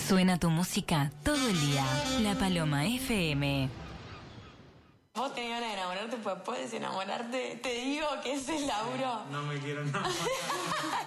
Suena tu música todo el día. La Paloma FM. Vos tenés ganas de enamorarte, pues puedes enamorarte. Te digo que ese es el laburo. No me quiero enamorar.